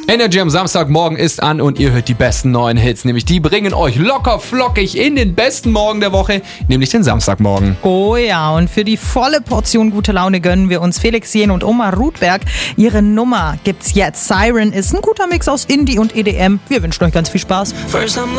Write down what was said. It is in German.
Energy am Samstagmorgen ist an und ihr hört die besten neuen Hits. Nämlich die bringen euch locker flockig in den besten Morgen der Woche, nämlich den Samstagmorgen. Oh ja, und für die volle Portion gute Laune gönnen wir uns Felix Jähn und Oma Rudberg. Ihre Nummer gibt's jetzt. Siren ist ein guter Mix aus Indie und EDM. Wir wünschen euch ganz viel Spaß.